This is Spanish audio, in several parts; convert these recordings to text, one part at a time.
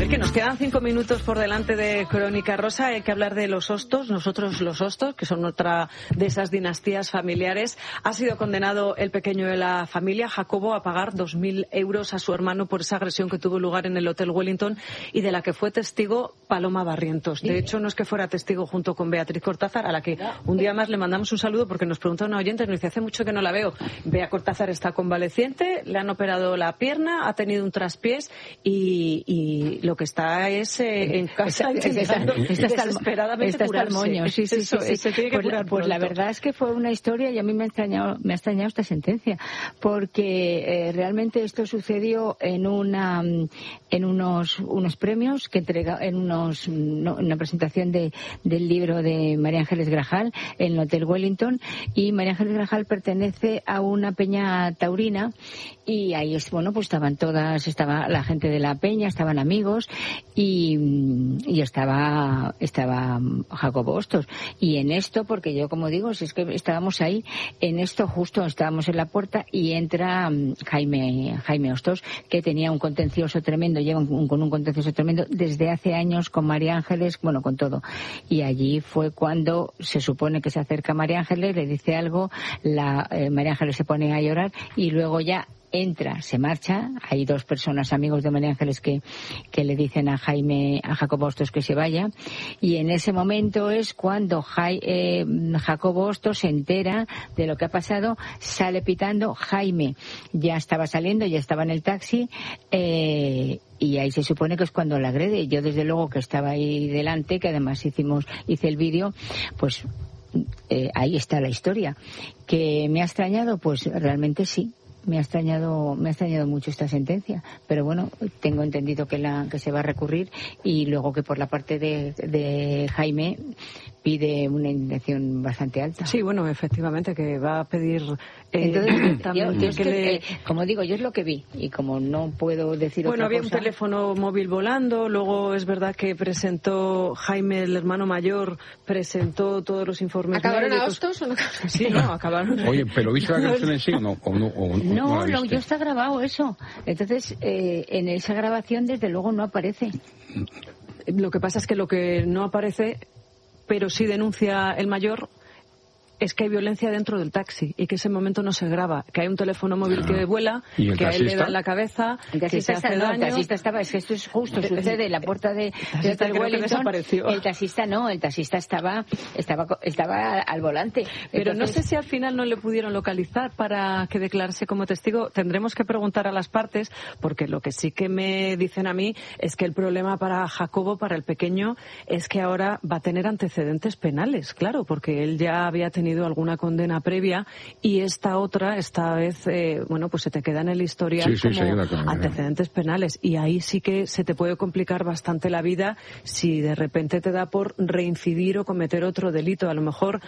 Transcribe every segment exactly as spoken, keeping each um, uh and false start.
ver, que nos quedan cinco minutos por delante de Crónica Rosa. Hay que hablar de los Hostos. Nosotros los Hostos, que son otra de esas dinastías familiares. Ha sido condenado el pequeño de la familia, Jacobo, a pagar dos mil euros a su hermano por esa agresión que tuvo lugar en el Hotel Wellington y de la que fue testigo Paloma Barrientos. De hecho, no es que fuera testigo junto con Beatriz Cortázar, a la que un día más le mandamos un saludo porque nos preguntó una oyente, nos dice, hace mucho que no la veo. Bea Cortázar está convaleciente, le han operado la pierna, ha tenido un traspiés y, y lo que está es eh, en casa intentando desesperadamente curarse. Moño. Sí, sí, Eso, sí, sí. se tiene que pues, curar pues la verdad es que fue una historia y a mí me ha extrañado, me ha extrañado esta sentencia, porque eh, realmente esto sucedió en una en unos unos premios que entrega en unos no, una presentación de del libro de María Ángeles Grajal en el Hotel Wellington, y María Ángeles Grajal pertenece a una peña taurina y ahí es bueno pues estaban todas, estaba la gente de la peña, estaban amigos y, y estaba estaba Jacobo Hostos, y en esto, porque yo como digo, si es que estábamos ahí, en esto justo estábamos en la puerta y entra Jaime Jaime Hostos, que tenía un contencioso tremendo, lleva un, con un contencioso tremendo desde hace años con María Ángeles, bueno, con todo, y allí fue cuando se supone que se acerca María Ángeles, le dice algo, la eh, María Ángeles se pone a llorar y luego ya entra, se marcha. Hay dos personas, amigos de María Ángeles, que, que le dicen a Jaime, a Jacobo Hostos que se vaya, y en ese momento es cuando Jai, eh, Jacobo Hostos se entera de lo que ha pasado, sale pitando. Jaime ya estaba saliendo, ya estaba en el taxi, eh, y ahí se supone que es cuando la agrede. Yo desde luego que estaba ahí delante, que además hicimos, hice el vídeo, pues eh, ahí está la historia. ¿Que me ha extrañado? Pues realmente sí. Me ha extrañado, me ha extrañado mucho esta sentencia, pero bueno, tengo entendido que la que se va a recurrir, y luego que por la parte de, de Jaime pide una indemnización bastante alta. Sí, bueno, efectivamente, que va a pedir... Eh, Entonces, yo, yo es que que, le... eh, como digo, yo es lo que vi, y como no puedo decir bueno, otra había cosa... un teléfono móvil volando, luego es verdad que presentó Jaime, el hermano mayor, presentó todos los informes ¿Acabaron médicos. a Hostos o no? Sí, no, acabaron. Oye, ¿pero viste la canción en sí o no? ¿O no, o, o No, no, la no, viste? yo está grabado eso. Entonces, eh, en esa grabación, desde luego, no aparece. Lo que pasa es que lo que no aparece, pero sí denuncia el mayor, es que hay violencia dentro del taxi y que ese momento no se graba, que hay un teléfono móvil que vuela, ¿Y el que a él le taxista? da en la cabeza, El que se taxista, hace está, no, el daño. taxista estaba, es que esto es justo, sucede en la puerta de, taxista de Hotel creo que Wellington. desapareció. El taxista no, el taxista estaba, estaba, estaba al volante. Pero Entonces, no sé si al final no le pudieron localizar para que declarase como testigo. Tendremos que preguntar a las partes, porque lo que sí que me dicen a mí es que el problema para Jacobo, para el pequeño, es que ahora va a tener antecedentes penales, claro, porque él ya había tenido alguna condena previa y esta otra, esta vez, eh, bueno, pues se te queda en el historial Sí, sí, como se queda con- antecedentes penales, y ahí sí que se te puede complicar bastante la vida si de repente te da por reincidir o cometer otro delito. A lo mejor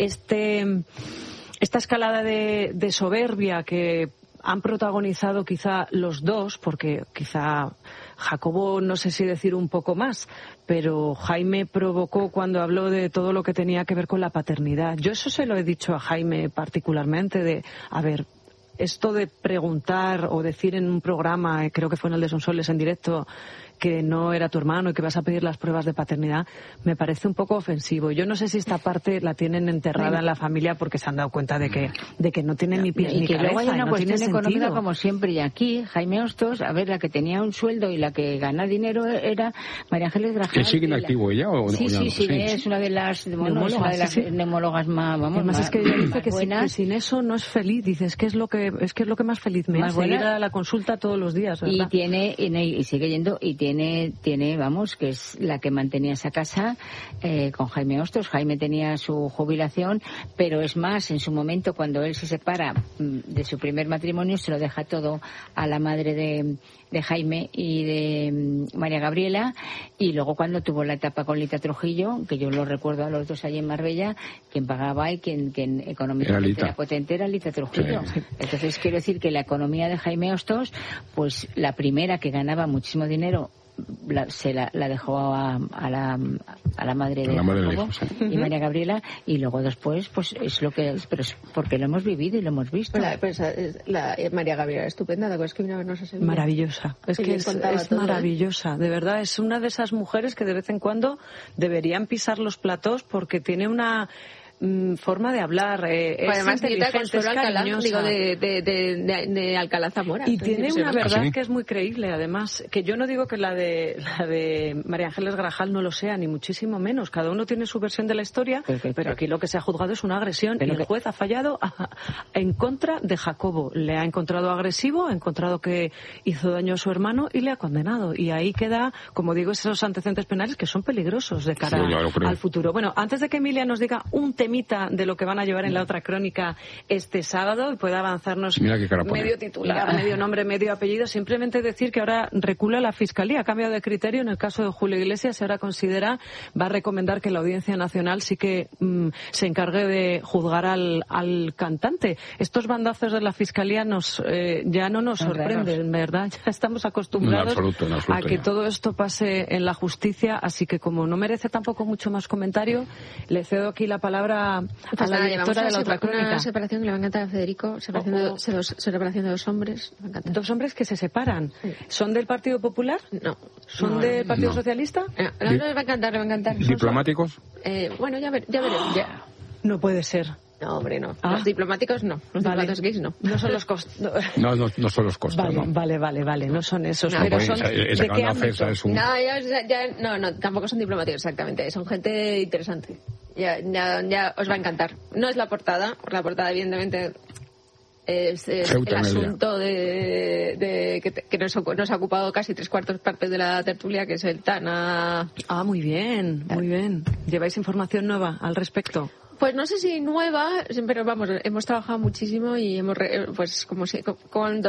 este esta escalada de, de soberbia que han protagonizado quizá los dos, porque quizá Jacobo, no sé si decir un poco más, pero Jaime provocó cuando habló de todo lo que tenía que ver con la paternidad. Yo eso se lo he dicho a Jaime particularmente, de, a ver, esto de preguntar o decir en un programa, creo que fue en el de Sonsoles en directo, que no era tu hermano y que vas a pedir las pruebas de paternidad, me parece un poco ofensivo. Yo no sé si esta parte la tienen enterrada bueno. en la familia porque se han dado cuenta de que de que no tienen ni pies y ni que cabeza. Luego hay una no cuestión económica sentido. como siempre, y aquí Jaime Hostos, a ver, la que tenía un sueldo y la que gana dinero era María Ángeles Grajal. ¿Que sigue en la... activo ella o no? Sí, sí, sí, sí, es una de las, bueno, es una de las sí, sí. neumólogas más, vamos, Además más, es que ella dice que, buenas. si, que sin eso no es feliz, dices que es lo que es que es lo que más feliz me Más hace, buena. ir a la consulta todos los días, ¿verdad? Y tiene, y, y sigue yendo, y tiene, tiene, vamos, que es la que mantenía esa casa eh, con Jaime Hostos. Jaime tenía su jubilación, pero es más, en su momento, cuando él se separa de su primer matrimonio, se lo deja todo a la madre de, de Jaime y de María Gabriela, y luego cuando tuvo la etapa con Lita Trujillo, que yo lo recuerdo a los dos allí en Marbella, quien pagaba y quien, quien económicamente era, era potente era Lita Trujillo. Sí. Entonces quiero decir que la economía de Jaime Hostos, pues la primera que ganaba muchísimo dinero la, se la, la dejó a, a, la, a la madre de la madre Jacobo hijo, sí. y María Gabriela, y luego después pues es lo que es, pero es porque lo hemos vivido y lo hemos visto. La, pues, la, María Gabriela, estupenda, ¿te acuerdas que vino a vernos a Sevilla? Maravillosa, es que es, es todo, maravillosa, ¿eh? De verdad, es una de esas mujeres que de vez en cuando deberían pisar los platós porque tiene una forma de hablar, eh, pues es además inteligente, Consuelo es Alcalá, cariñosa. digo, de, de, de, de, de Alcalá Zamora. Y tiene una verdad ¿Ah, sí? que es muy creíble, además, que yo no digo que la de la de María Ángeles Grajal no lo sea, ni muchísimo menos. Cada uno tiene su versión de la historia, Perfecto. Pero aquí lo que se ha juzgado es una agresión Pero y el que... juez ha fallado a, en contra de Jacobo. Le ha encontrado agresivo, ha encontrado que hizo daño a su hermano y le ha condenado. Y ahí queda, como digo, esos antecedentes penales que son peligrosos de cara sí, al futuro. Bueno, antes de que Emilia nos diga un temita de lo que van a llevar en la otra crónica este sábado y pueda avanzarnos medio titular, medio nombre, medio apellido, simplemente decir que ahora recula la Fiscalía, ha cambiado de criterio en el caso de Julio Iglesias y ahora considera, va a recomendar que la Audiencia Nacional sí que mmm, se encargue de juzgar al, al cantante. Estos bandazos de la Fiscalía nos eh, ya no nos sorprenden, ¿verdad? Ya estamos acostumbrados en absoluto, en absoluto, a que ya. todo esto pase en la justicia, así que como no merece tampoco mucho más comentario, le cedo aquí la palabra a pues la nada, directora de la otra crónica. Una separación que le va a encantar a Federico, separación, oh, oh. De, dos, separación de dos hombres. Me encanta. Dos hombres que se separan. Sí. ¿Son del Partido Popular? No. ¿Son no, del Partido no. Socialista? No, no, no, le va a encantar, le va a encantar. ¿Diplomáticos? Eh, bueno, ya, ver, ya veremos. Ya. No puede ser. No, hombre, no. Ah. Los diplomáticos no. Los Vale. diplomáticos gays no. No son los costos. No. No, no, no son los costos, Vale, no. vale, vale, vale. No son esos. No, pero pues, son esa, ¿de qué ámbito? es un... No, ya, ya, no, no, tampoco son diplomáticos exactamente. Son gente interesante. Ya, ya, ya os va a encantar. No es la portada, porque la portada evidentemente es, es el asunto de, de que, te, que nos, nos ha ocupado casi tres cuartos partes de la tertulia, que es el Tana. Ah, muy bien, muy bien. ¿Lleváis información nueva al respecto? Pues no sé si nueva, pero vamos, hemos trabajado muchísimo y hemos, pues como si, cuando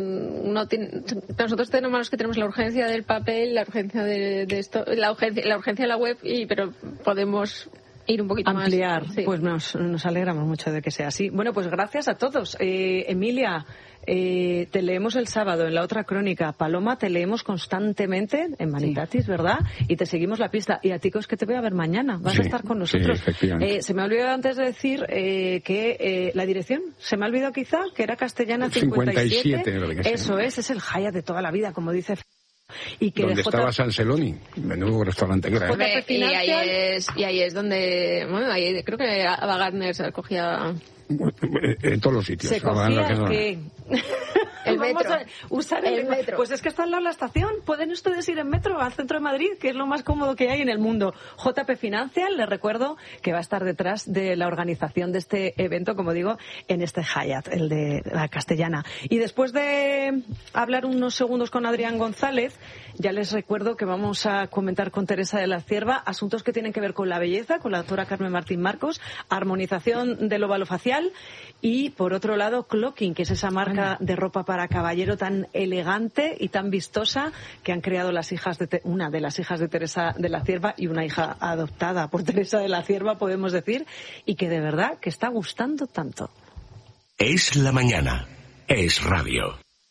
no tiene, nosotros tenemos que tenemos la urgencia del papel, la urgencia de, de esto, la urgencia, la urgencia de la web, y pero podemos ir un poquito ampliar, más. Sí. Pues nos, nos alegramos mucho de que sea así. Bueno, pues gracias a todos. Eh, Emilia, eh, te leemos el sábado en la otra crónica. Paloma, te leemos constantemente en Manitatis, sí. ¿Verdad? Y te seguimos la pista. Y a ti, es que te voy a ver mañana. Vas sí, a estar con nosotros. Sí, efectivamente. Eh, se me ha olvidado antes de decir eh, que eh, la dirección, se me ha olvidado quizá, que era Castellana cincuenta y siete. cincuenta y siete, Eso es, es el Hyatt de toda la vida, como dice. Y que donde J... estaba Sanceloni, menudo restaurante que era. Hombre, y ahí es y ahí es donde, bueno, ahí creo que Ava Gardner se cogía en todos los sitios. Se cogía el que el metro. Vamos a usar el, el metro. Pues es que está al lado de la estación. Pueden ustedes ir en metro al centro de Madrid, que es lo más cómodo que hay en el mundo. J P Financial, les recuerdo que va a estar detrás de la organización de este evento, como digo, en este Hyatt, el de la Castellana. Y después de hablar unos segundos con Adrián González, ya les recuerdo que vamos a comentar con Teresa de la Cierva asuntos que tienen que ver con la belleza, con la doctora Carmen Martín Marcos, armonización del óvalo facial y, por otro lado, Clocking, que es esa marca de ropa para caballero tan elegante y tan vistosa que han creado las hijas de una de las hijas de Teresa de la Cierva y una hija adoptada por Teresa de la Cierva, podemos decir, y que de verdad que está gustando tanto. Es la mañana. Es radio.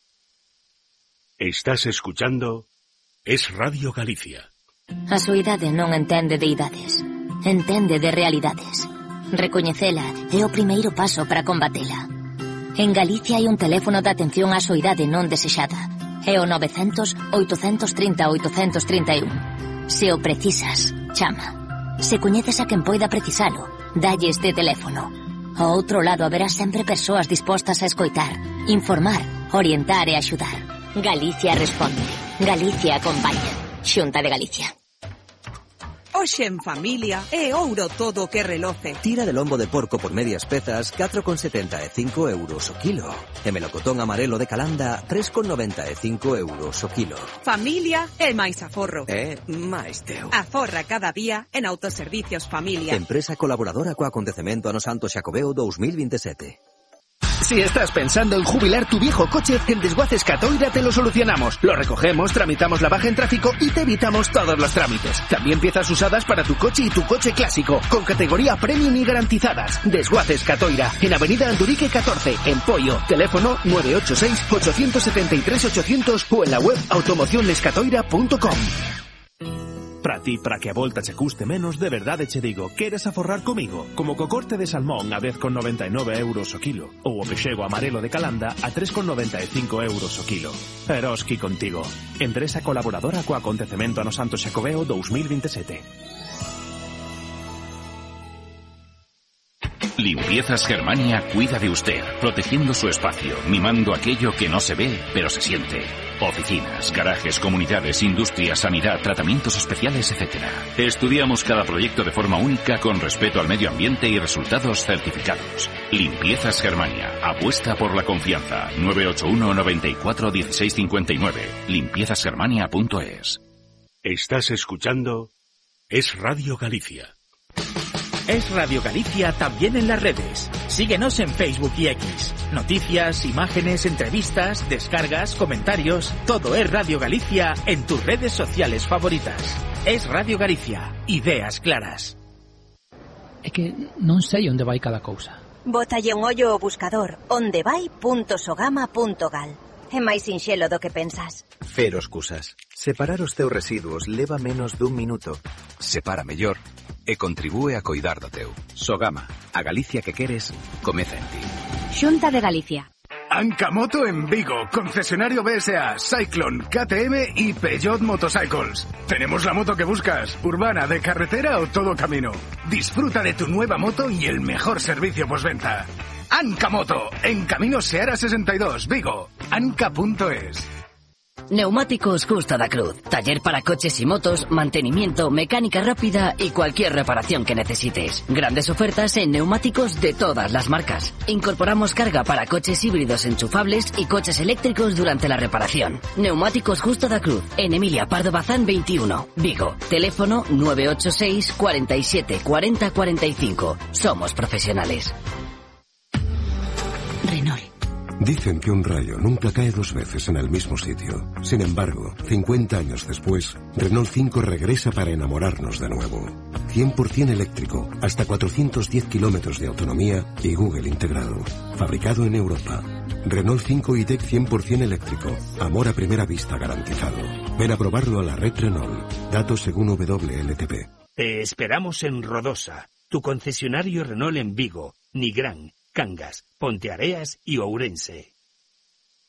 Estás escuchando Es Radio Galicia. A súa idade non entende de idades. Entende de realidades. Recoñecela é o primeiro paso para combatela. En Galicia hai un teléfono de atención á soidade non desexada. É o novecentos, oitocentos e trinta, oitocentos e trinta e un. Se o precisas, chama. Se coñeces a quen poida precisalo, dalle este teléfono. Ao outro lado haberá sempre persoas dispostas a escoitar, informar, orientar e axudar. Galicia responde. Galicia acompaña. Xunta de Galicia. Hoxe en familia é ouro todo o que reloce. Tira de lombo de porco por medias pezas, catro con setenta e cinco euros o kilo. E melocotón amarelo de Calanda, tres con noventa e cinco euros o kilo. Familia é máis aforro. É máis teu. Aforra cada día en Autoservicios Familia. Empresa colaboradora co acontecemento Ano Santo Xacobeo dous mil vinte e sete. Si estás pensando en jubilar tu viejo coche, en Desguaces Catoira te lo solucionamos. Lo recogemos, tramitamos la baja en tráfico y te evitamos todos los trámites. También piezas usadas para tu coche y tu coche clásico, con categoría premium y garantizadas. Desguaces Catoira, en Avenida Andurique catorce, en Poio. Teléfono nueve ocho seis, ocho siete tres, ocho cero cero o en la web automoción lescatoira punto com. Para ti, para que a volta che custe menos, de verdade che digo, queres aforrar comigo? Como co corte de salmón a dez con noventa e nove euros o kilo, ou o pexego amarelo de Calanda a tres con noventa e cinco euros o kilo. Eroski contigo. Empresa colaboradora co acontecemento ano Santo Xacobeo dous mil veintisiete. Limpiezas Germania cuida de usted, protegiendo su espacio, mimando aquello que no se ve, pero se siente. Oficinas, garajes, comunidades, industrias, sanidad, tratamientos especiales, etcétera. Estudiamos cada proyecto de forma única con respeto al medio ambiente y resultados certificados. Limpiezas Germania, apuesta por la confianza. nueve ocho uno, noventa y cuatro, dieciséis cincuenta y nueve. limpiezas germania punto es. Estás escuchando Es Radio Galicia. Es Radio Galicia también en las redes. Síguenos en Facebook y X. Noticias, imágenes, entrevistas, descargas, comentarios. Todo es Radio Galicia en tus redes sociales favoritas. Es Radio Galicia. Ideas claras. É que non sei onde vai cada cousa. Bótalle un ollo ao buscador ondevai punto sogama punto gal. É máis sinxelo do que pensas. Cero excusas. Separar os teus residuos leva menos dun minuto. Separa mellor e contribúe a coidar do teu. Sogama, a Galicia que queres, comeza en ti. Xunta de Galicia. Ancamoto en Vigo, concesionario B S A, Cyclone, K T M y Peugeot Motorcycles. Tenemos la moto que buscas, urbana, de carretera o todo camino. Disfruta de tu nueva moto y el mejor servicio postventa. Ancamoto, en Camino Seara sesenta y dos, Vigo, anca punto es. Neumáticos Justa da Cruz. Taller para coches y motos, mantenimiento, mecánica rápida y cualquier reparación que necesites. Grandes ofertas en neumáticos de todas las marcas. Incorporamos carga para coches híbridos enchufables y coches eléctricos durante la reparación. Neumáticos Justa da Cruz. En Emilia Pardo Bazán veintiuno, Vigo. Teléfono nueve ocho seis, cuarenta y siete, cuarenta, cuarenta y cinco. Somos profesionales. Renault. Dicen que un rayo nunca cae dos veces en el mismo sitio. Sin embargo, cincuenta años después, Renault cinco regresa para enamorarnos de nuevo. cien por ciento eléctrico, hasta cuatrocientos diez kilómetros de autonomía y Google integrado. Fabricado en Europa. Renault cinco e-Tech cien por ciento eléctrico. Amor a primera vista garantizado. Ven a probarlo a la red Renault. Datos según W L T P. Te esperamos en Rodosa, tu concesionario Renault en Vigo, Nigrán, Cangas, Ponteareas y Ourense.